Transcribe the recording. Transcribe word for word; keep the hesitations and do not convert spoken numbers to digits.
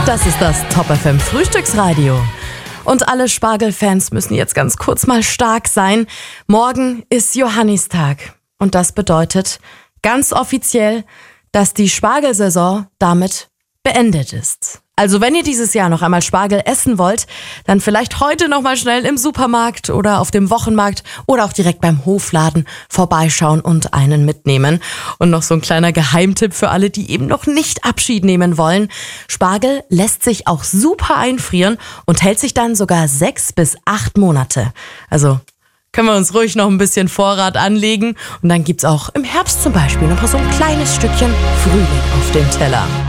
Das ist das Top F M Frühstücksradio. Und alle Spargelfans müssen jetzt ganz kurz mal stark sein. Morgen ist Johannistag. Und das bedeutet ganz offiziell, dass die Spargelsaison damit beendet ist. Also wenn ihr dieses Jahr noch einmal Spargel essen wollt, dann vielleicht heute noch mal schnell im Supermarkt oder auf dem Wochenmarkt oder auch direkt beim Hofladen vorbeischauen und einen mitnehmen. Und noch so ein kleiner Geheimtipp für alle, die eben noch nicht Abschied nehmen wollen. Spargel lässt sich auch super einfrieren und hält sich dann sogar sechs bis acht Monate. Also können wir uns ruhig noch ein bisschen Vorrat anlegen. Und dann gibt's auch im Herbst zum Beispiel noch mal so ein kleines Stückchen Frühling auf dem Teller.